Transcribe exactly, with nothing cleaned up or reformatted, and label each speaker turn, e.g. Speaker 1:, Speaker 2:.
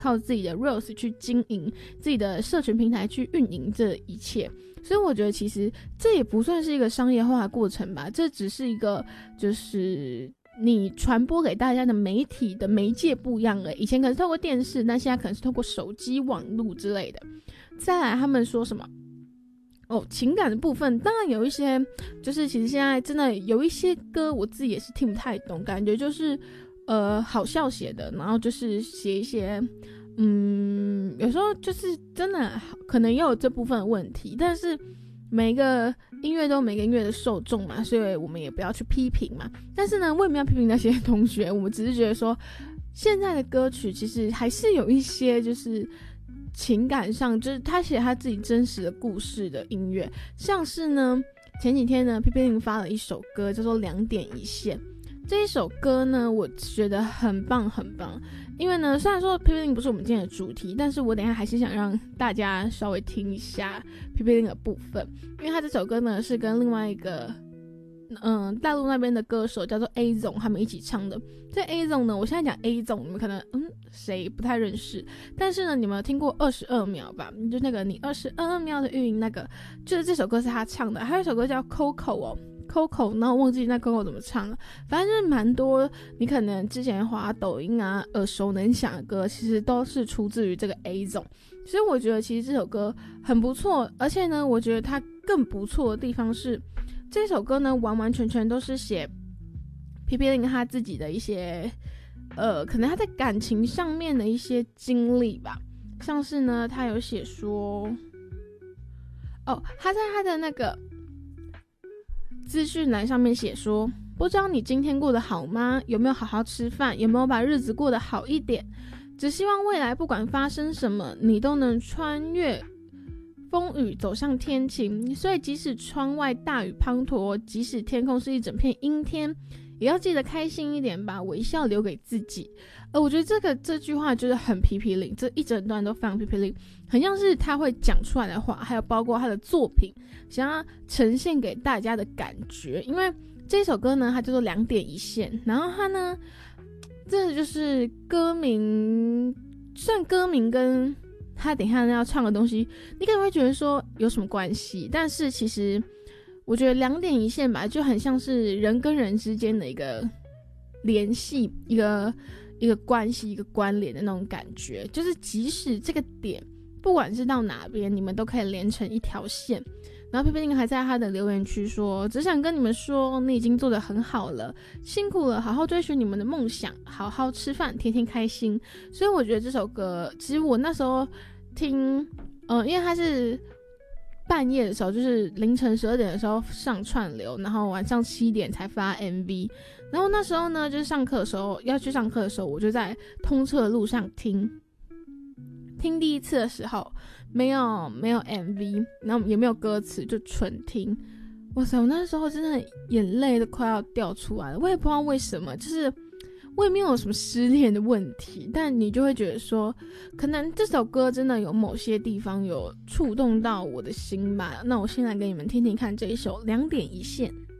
Speaker 1: 靠自己的 reels 去经营，自己的社群平台去运营这一切。所以我觉得其实这也不算是一个商业化的过程吧，这只是一个就是你传播给大家的媒体的媒介不一样了，以前可能是透过电视，但现在可能是透过手机网络之类的。再来他们说什么哦，情感的部分当然有一些，就是其实现在真的有一些歌我自己也是听不太懂，感觉就是呃好笑写的，然后就是写一些嗯有时候就是真的可能也有这部分的问题，但是每一个音乐都有每个音乐的受众嘛，所以我们也不要去批评嘛。但是呢，为什么要批评那些同学？我们只是觉得说现在的歌曲其实还是有一些就是情感上，就是他写他自己真实的故事的音乐，像是呢前几天呢 P P Lin 发了一首歌叫做两点一线，这一首歌呢我觉得很棒很棒，因为呢虽然说 P P Lin 不是我们今天的主题，但是我等一下还是想让大家稍微听一下 P P Lin 的部分，因为他这首歌呢是跟另外一个嗯，大陆那边的歌手叫做 A 总他们一起唱的。这 A 总呢，我现在讲 A 总，你们可能嗯谁不太认识，但是呢，你们有听过二十二秒吧？就那个你二十二秒的语音那个，就是这首歌是他唱的。还有一首歌叫 Coco 哦 ，Coco， 然后我忘记那 Coco 怎么唱了，反正就是蛮多你可能之前滑抖音啊耳熟能详的歌，其实都是出自于这个 A 总。所以我觉得其实这首歌很不错，而且呢，我觉得它更不错的地方是，这首歌呢完完全全都是写 P P Lin 他自己的一些呃，可能他在感情上面的一些经历吧，像是呢他有写说哦，他在他的那个资讯栏上面写说，不知道你今天过得好吗？有没有好好吃饭？有没有把日子过得好一点？只希望未来不管发生什么，你都能穿越风雨走向天晴，所以即使窗外大雨滂沱，即使天空是一整片阴天，也要记得开心一点，把微笑留给自己。呃，我觉得这个这句话就是很P P Lin，这一整段都非常P P Lin，很像是他会讲出来的话，还有包括他的作品想要呈现给大家的感觉。因为这首歌呢，它叫做两点一线，然后它呢，这就是歌名，算歌名跟他等一下要唱的东西，你可能会觉得说有什么关系，但是其实我觉得两点一线吧，就很像是人跟人之间的一个联系，一个一个关系，一个关联的那种感觉，就是即使这个点不管是到哪边，你们都可以连成一条线。然后 P P Lin 还在他的留言区说，只想跟你们说，你已经做得很好了，辛苦了，好好追寻你们的梦想，好好吃饭，天天开心。所以我觉得这首歌其实我那时候听呃，因为它是半夜的时候，就是凌晨十二点的时候上串流，然后晚上七点才发 M V， 然后那时候呢就是上课的时候，要去上课的时候，我就在通车的路上听听第一次的时候没有没有 M V， 然后也没有歌词，就纯听。哇塞，我那时候真的眼泪都快要掉出来了，我也不知道为什么，就是我也没有什么失恋的问题，但你就会觉得说可能这首歌真的有某些地方有触动到我的心吧。那我先来给你们听听看这一首两点一线。